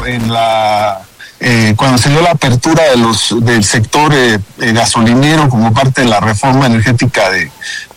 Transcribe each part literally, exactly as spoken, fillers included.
en la eh, cuando se dio la apertura de los del sector eh, eh, gasolinero como parte de la reforma energética de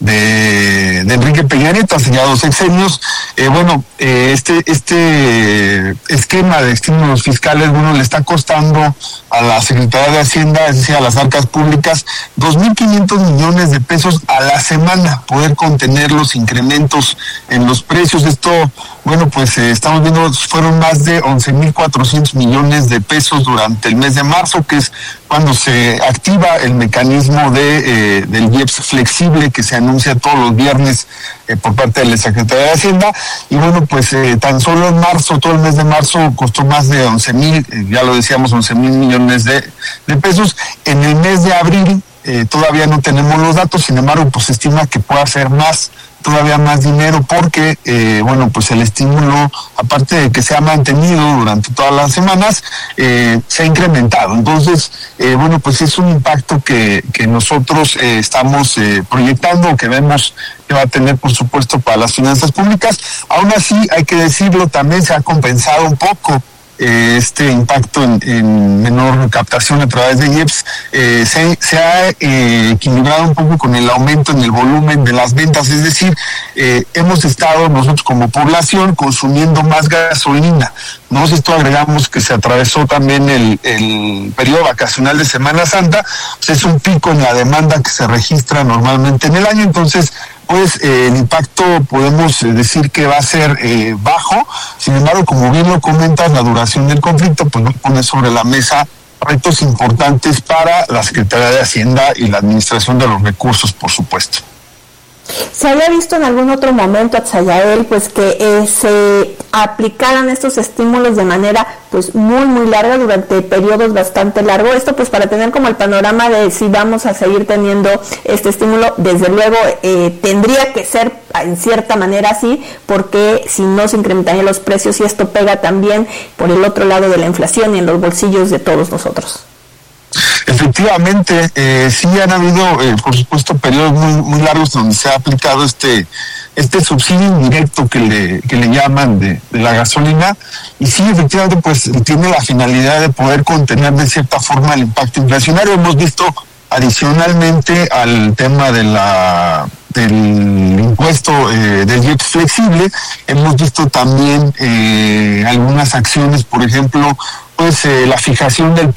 de, de Enrique Peña Nieto hace ya dos sexenios, eh, bueno, eh, este este esquema de estímulos fiscales, bueno, le está costando a la Secretaría de Hacienda, es decir, a las arcas públicas, dos mil quinientos millones de pesos a la semana, poder contener los incrementos en los precios. Esto, bueno, pues eh, estamos viendo, fueron más de once mil cuatrocientos millones de pesos durante el mes de marzo, que es cuando se activa el mecanismo de eh, del I E P S flexible que se anuncia todos los viernes eh, por parte de la Secretaría de Hacienda. Y bueno, pues eh, tan solo en marzo, todo el mes de marzo costó más de once mil, eh, ya lo decíamos, once mil millones de, de pesos. En el mes de abril eh, todavía no tenemos los datos, sin embargo, pues se estima que pueda ser más, todavía más dinero, porque, eh, bueno, pues el estímulo, aparte de que se ha mantenido durante todas las semanas, eh, se ha incrementado. Entonces, eh, bueno, pues es un impacto que, que nosotros eh, estamos eh, proyectando, que vemos que va a tener, por supuesto, para las finanzas públicas. Aún así, hay que decirlo, también se ha compensado un poco Eh, este impacto en, en menor captación a través de I E P S, eh, se, se ha eh, equilibrado un poco con el aumento en el volumen de las ventas, es decir, eh, hemos estado nosotros como población consumiendo más gasolina. Nosotros esto agregamos que se atravesó también el, el periodo vacacional de Semana Santa, pues es un pico en la demanda que se registra normalmente en el año, entonces pues eh, el impacto podemos eh, decir que va a ser eh, bajo. Sin embargo, como bien lo comentas, la duración del conflicto pues nos pone sobre la mesa retos importantes para la Secretaría de Hacienda y la Administración de los Recursos, por supuesto. ¿Se había visto en algún otro momento, Atzayael, pues que eh, se aplicaran estos estímulos de manera pues muy muy larga durante periodos bastante largos? Esto pues para tener como el panorama de si vamos a seguir teniendo este estímulo, desde luego eh, tendría que ser en cierta manera así, porque si no se incrementarían los precios y esto pega también por el otro lado de la inflación y en los bolsillos de todos nosotros. Efectivamente, eh, sí han habido, eh, por supuesto, periodos muy muy largos donde se ha aplicado este este subsidio indirecto que le que le llaman de, de la gasolina, y sí, efectivamente, pues tiene la finalidad de poder contener de cierta forma el impacto inflacionario. Hemos visto adicionalmente al tema de la del impuesto eh, del I E P S flexible, hemos visto también eh, algunas acciones, por ejemplo, pues eh, la fijación del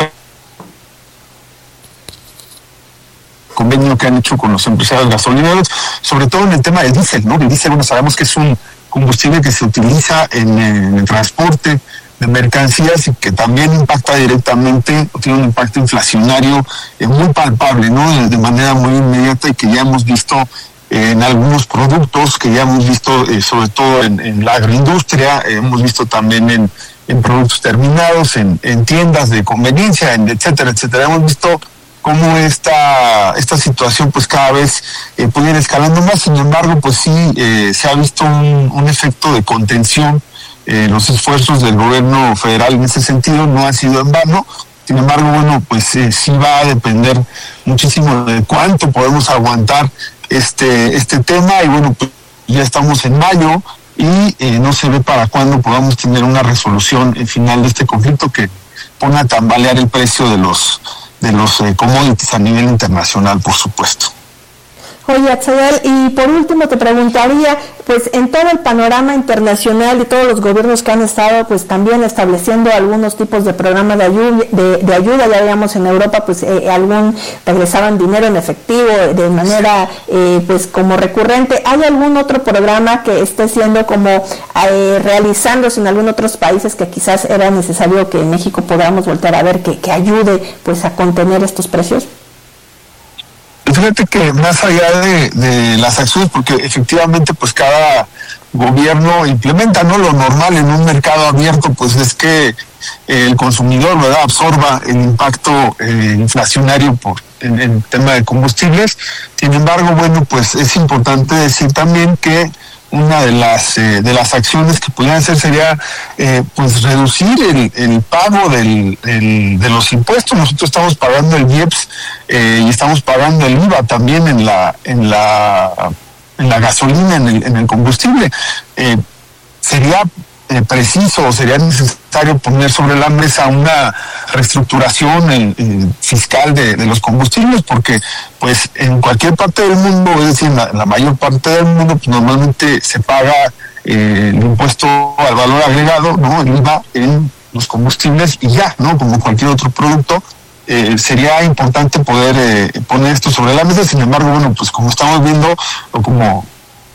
convenio que han hecho con los empresarios gasolineros, sobre todo en el tema del diésel, ¿no? El diésel, bueno, sabemos que es un combustible que se utiliza en, en el transporte de mercancías y que también impacta directamente, tiene un impacto inflacionario eh, muy palpable, ¿no? De, de manera muy inmediata, y que ya hemos visto eh, en algunos productos, que ya hemos visto eh, sobre todo en, en la agroindustria, eh, hemos visto también en, en productos terminados, en, en tiendas de conveniencia, en etcétera, etcétera. Hemos visto cómo esta esta situación pues cada vez eh, puede ir escalando más. Sin embargo, pues sí eh, se ha visto un, un efecto de contención. Eh, los esfuerzos del gobierno federal en ese sentido no han sido en vano. Sin embargo, bueno, pues eh, sí va a depender muchísimo de cuánto podemos aguantar este este tema, y bueno, pues ya estamos en mayo y eh, no se ve para cuándo podamos tener una resolución eh, final de este conflicto que pone a tambalear el precio de los de los eh, commodities a nivel internacional, por supuesto. Oye, Atzayael, y por último te preguntaría, pues en todo el panorama internacional de todos los gobiernos que han estado pues también estableciendo algunos tipos de programas de ayuda, de, de ayuda ya digamos en Europa, pues eh, algún regresaban dinero en efectivo de manera eh, pues como recurrente. ¿Hay algún otro programa que esté siendo como eh, realizándose en algunos otros países que quizás era necesario que en México podamos volver a ver que, que ayude pues a contener estos precios? Fíjate que más allá de, de las acciones, porque efectivamente pues cada gobierno implementa, ¿no? Lo normal en un mercado abierto pues es que el consumidor, ¿verdad?, absorba el impacto eh, inflacionario por en el tema de combustibles. Sin embargo, bueno, pues es importante decir también que una de las eh, de las acciones que pudieran hacer sería eh, pues reducir el, el pago del, el, de los impuestos. Nosotros estamos pagando el I E P S eh, y estamos pagando el I V A también en la en la en la gasolina, en el, en el combustible. Eh, sería eh, preciso o sería necesario poner sobre la mesa una reestructuración eh, eh, fiscal de, de los combustibles, porque pues en cualquier parte del mundo, es decir, en la, en la mayor parte del mundo, pues normalmente se paga eh, el impuesto al valor agregado, ¿no? El I V A en los combustibles y ya, ¿no? Como cualquier otro producto. Eh, sería importante poder eh, poner esto sobre la mesa. Sin embargo, bueno, pues como estamos viendo, o como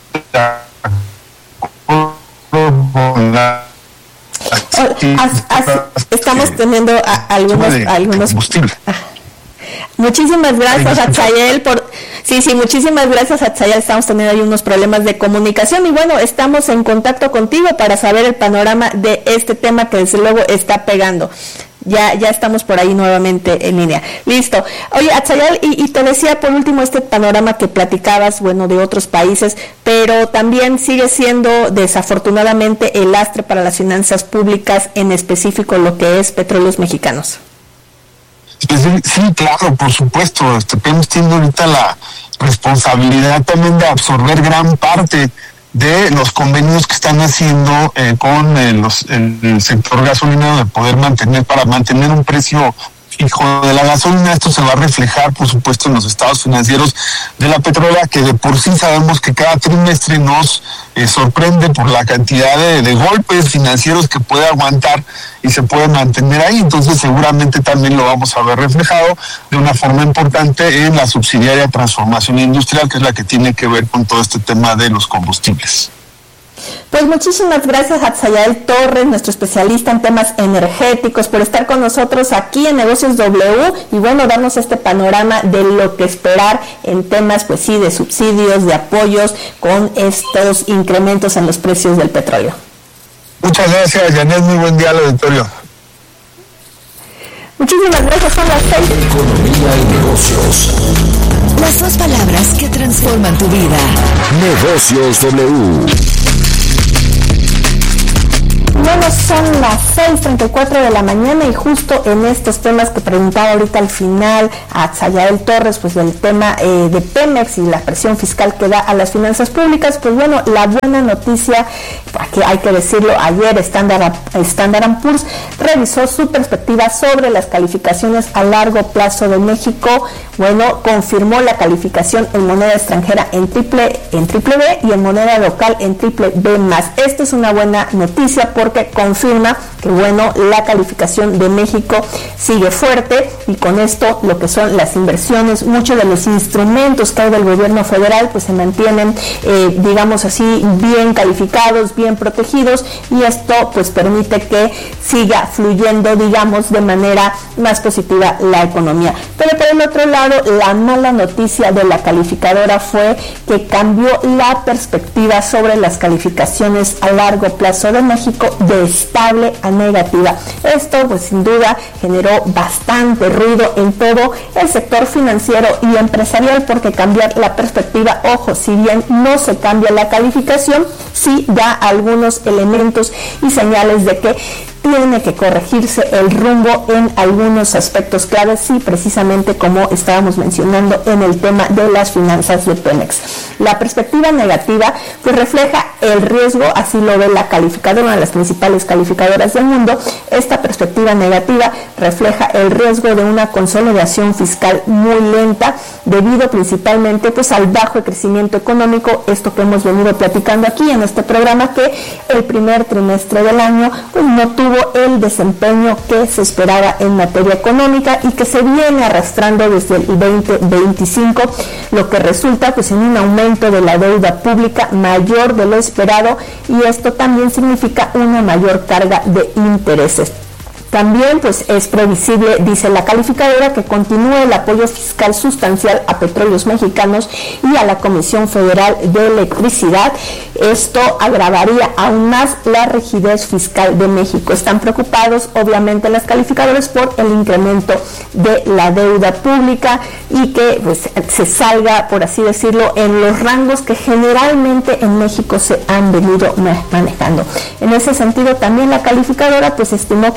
la, as, as, estamos teniendo a, algunos algunos ah. Muchísimas gracias a Atzayel por sí, sí, muchísimas gracias a Atzayel. Estamos teniendo ahí unos problemas de comunicación y bueno, estamos en contacto contigo para saber el panorama de este tema que desde luego está pegando. Ya, ya estamos por ahí nuevamente en línea. Listo. Oye, Atzayel, y, y te decía por último este panorama que platicabas, bueno, de otros países, pero también sigue siendo desafortunadamente el lastre para las finanzas públicas, en específico lo que es Petróleos Mexicanos. Sí, sí, claro, por supuesto. Este, Pemex tiene ahorita la responsabilidad también de absorber gran parte de los convenios que están haciendo eh, con eh, los, el, el sector gasolinero, de poder mantener, para mantener un precio fijo de la gasolina. Esto se va a reflejar, por supuesto, en los estados financieros de la petrolera, que de por sí sabemos que cada trimestre nos eh, sorprende por la cantidad de, de golpes financieros que puede aguantar y se puede mantener ahí. Entonces seguramente también lo vamos a ver reflejado de una forma importante en la subsidiaria Transformación Industrial, que es la que tiene que ver con todo este tema de los combustibles. Pues muchísimas gracias a Atzayel Torres, nuestro especialista en temas energéticos, por estar con nosotros aquí en Negocios W y bueno, darnos este panorama de lo que esperar en temas, pues sí, de subsidios, de apoyos con estos incrementos en los precios del petróleo. Muchas gracias, Janet, muy buen día al auditorio. Muchísimas gracias, son las seis. Economía y negocios. Las dos palabras que transforman tu vida. Negocios W. Bueno, son las seis treinta y cuatro de la mañana y justo en estos temas que preguntaba ahorita al final a Atzayel Torres, pues del tema eh, de Pemex y la presión fiscal que da a las finanzas públicas, pues bueno, la buena noticia, aquí hay que decirlo, ayer Standard, Standard and Poor's revisó su perspectiva sobre las calificaciones a largo plazo de México. Bueno, confirmó la calificación en moneda extranjera en triple, en triple B y en moneda local en triple B más. Esta es una buena noticia porque confirma que bueno, la calificación de México sigue fuerte y con esto lo que son las inversiones, muchos de los instrumentos que hay del gobierno federal pues se mantienen eh, digamos así bien calificados, bien protegidos y esto pues permite que siga fluyendo digamos de manera más positiva la economía. Pero por el otro lado, la mala noticia de la calificadora fue que cambió la perspectiva sobre las calificaciones a largo plazo de México de estable a negativa. Esto pues sin duda generó bastante ruido en todo el sector financiero y empresarial porque cambiar la perspectiva, ojo, si bien no se cambia la calificación, sí da algunos elementos y señales de que tiene que corregirse el rumbo en algunos aspectos claves, sí, precisamente como estábamos mencionando en el tema de las finanzas de Pemex. La perspectiva negativa pues refleja el riesgo, así lo ve la calificadora, una de las principales calificadoras del mundo. Esta perspectiva negativa refleja el riesgo de una consolidación fiscal muy lenta debido principalmente pues al bajo crecimiento económico, esto que hemos venido platicando aquí en este programa, que el primer trimestre del año pues no tuvo el desempeño que se esperaba en materia económica y que se viene arrastrando desde el veinte veinticinco, lo que resulta pues en un aumento de la deuda pública mayor de lo esperado y esto también significa una mayor carga de intereses. También pues es previsible, dice la calificadora, que continúe el apoyo fiscal sustancial a Petróleos Mexicanos y a la Comisión Federal de Electricidad. Esto agravaría aún más la rigidez fiscal de México. Están preocupados obviamente las calificadoras por el incremento de la deuda pública y que pues se salga, por así decirlo, en los rangos que generalmente en México se han venido manejando. En ese sentido también la calificadora pues estimó que todas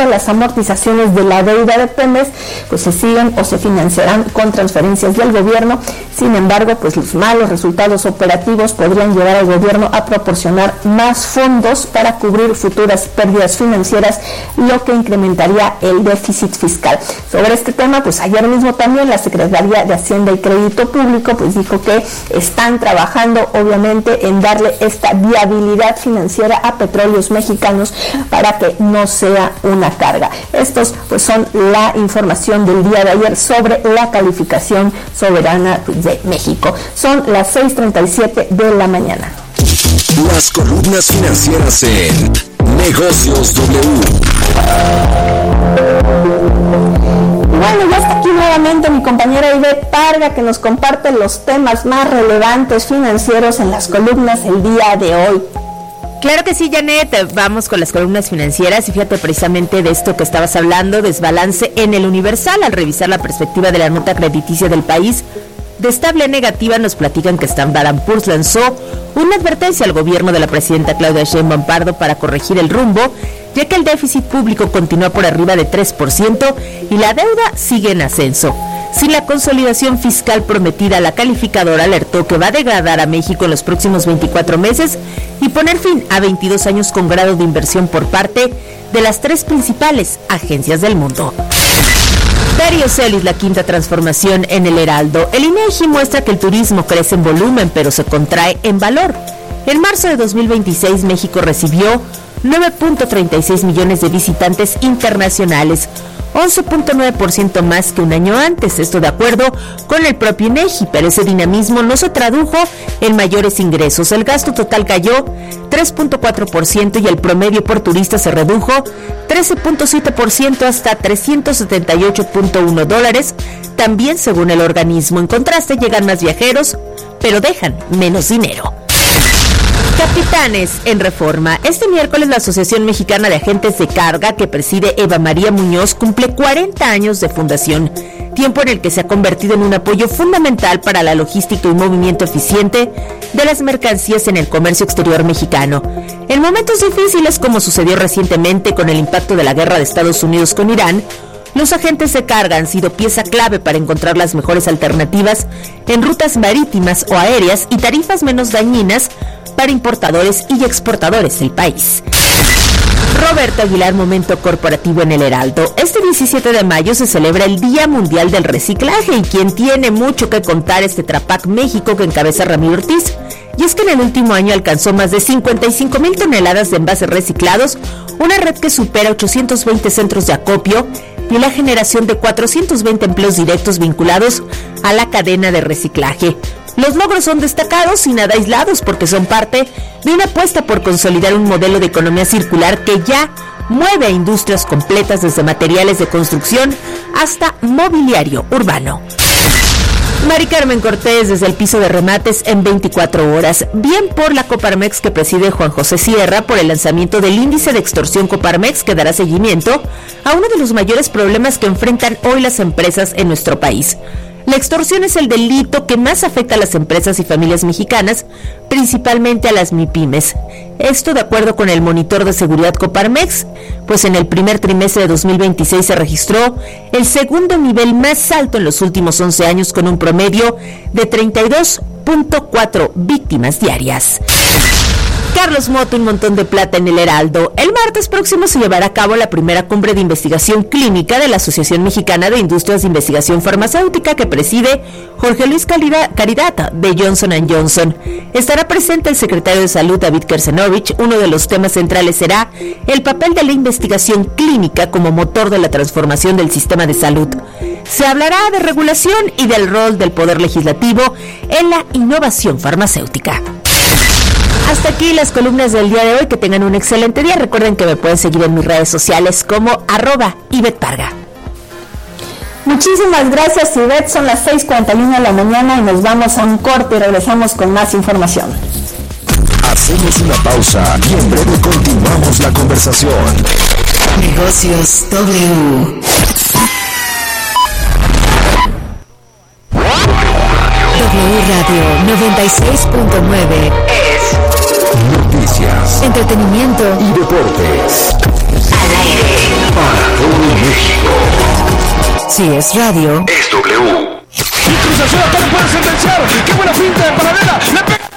las amortizaciones de la deuda de Pemex pues se siguen o se financiarán con transferencias del gobierno. Sin embargo, pues los malos resultados operativos podrían llevar al gobierno a proporcionar más fondos para cubrir futuras pérdidas financieras, lo que incrementaría el déficit fiscal. Sobre este tema, pues ayer mismo también la Secretaría de Hacienda y Crédito Público pues dijo que están trabajando obviamente en darle esta viabilidad financiera a Petróleos Mexicanos para que no sea una carga. Estos pues son la información del día de ayer sobre la calificación soberana de México. Son las seis treinta y siete de la mañana. Las columnas financieras en Negocios W. Bueno, ya está aquí nuevamente mi compañera Ivette Parga, que nos comparte los temas más relevantes financieros en las columnas el día de hoy. Claro que sí, Janet, vamos con las columnas financieras y fíjate precisamente de esto que estabas hablando, desbalance en el Universal. Al revisar la perspectiva de la nota crediticia del país, de estable a negativa, nos platican que Standard and Poor's lanzó una advertencia al gobierno de la presidenta Claudia Sheinbaum Pardo para corregir el rumbo, ya que el déficit público continúa por arriba de tres por ciento y la deuda sigue en ascenso. Sin la consolidación fiscal prometida, la calificadora alertó que va a degradar a México en los próximos veinticuatro meses y poner fin a veintidós años con grado de inversión por parte de las tres principales agencias del mundo. Darío Celis, la quinta transformación en el Heraldo. El INEGI muestra que el turismo crece en volumen, pero se contrae en valor. En marzo de dos mil veintiséis, México recibió nueve punto treinta y seis millones de visitantes internacionales, once punto nueve por ciento más que un año antes, esto de acuerdo con el propio INEGI, pero ese dinamismo no se tradujo en mayores ingresos. El gasto total cayó tres punto cuatro por ciento y el promedio por turista se redujo trece punto siete por ciento hasta trescientos setenta y ocho punto uno dólares, también según el organismo. En contraste, llegan más viajeros, pero dejan menos dinero. Capitanes en Reforma. Este miércoles la Asociación Mexicana de Agentes de Carga, que preside Eva María Muñoz, cumple cuarenta años de fundación, tiempo en el que se ha convertido en un apoyo fundamental para la logística y movimiento eficiente de las mercancías en el comercio exterior mexicano. En momentos difíciles, como sucedió recientemente con el impacto de la guerra de Estados Unidos con Irán, los agentes de carga han sido pieza clave para encontrar las mejores alternativas en rutas marítimas o aéreas y tarifas menos dañinas para importadores y exportadores del país. Roberto Aguilar, momento corporativo en el Heraldo. Este diecisiete de mayo se celebra el Día Mundial del Reciclaje y quien tiene mucho que contar es Tetrapac México, que encabeza Ramiro Ortiz. Y es que en el último año alcanzó más de cincuenta y cinco mil toneladas de envases reciclados, una red que supera ochocientos veinte centros de acopio y la generación de cuatrocientos veinte empleos directos vinculados a la cadena de reciclaje. Los logros son destacados y nada aislados porque son parte de una apuesta por consolidar un modelo de economía circular que ya mueve a industrias completas desde materiales de construcción hasta mobiliario urbano. Mari Carmen Cortés desde el piso de remates en veinticuatro horas. Bien por la Coparmex que preside Juan José Sierra por el lanzamiento del índice de extorsión Coparmex que dará seguimiento a uno de los mayores problemas que enfrentan hoy las empresas en nuestro país. La extorsión es el delito que más afecta a las empresas y familias mexicanas, principalmente a las MIPYMES. Esto de acuerdo con el monitor de seguridad Coparmex, pues en el primer trimestre de dos mil veintiséis se registró el segundo nivel más alto en los últimos once años con un promedio de treinta y dos punto cuatro víctimas diarias. Carlos Moto, un montón de plata en el Heraldo. El martes próximo se llevará a cabo la primera cumbre de investigación clínica de la Asociación Mexicana de Industrias de Investigación Farmacéutica que preside Jorge Luis Caridad de Johnson and Johnson. Estará presente el secretario de Salud David Kersenovich. Uno de los temas centrales será el papel de la investigación clínica como motor de la transformación del sistema de salud. Se hablará de regulación y del rol del Poder Legislativo en la innovación farmacéutica. Hasta aquí las columnas del día de hoy. Que tengan un excelente día. Recuerden que me pueden seguir en mis redes sociales como arroba Ivette Parga. Muchísimas gracias, Ivette. Son las seis cuarenta y uno de la mañana y nos vamos a un corte y regresamos con más información. Hacemos una pausa y en breve continuamos la conversación. Negocios W. W Radio noventa y seis punto nueve es noticias, entretenimiento y deportes. Al aire. Para Si es radio, es W. Y Cruz Azul puede sentenciar. ¡Qué buena finta de Paradela! ¡Le pega!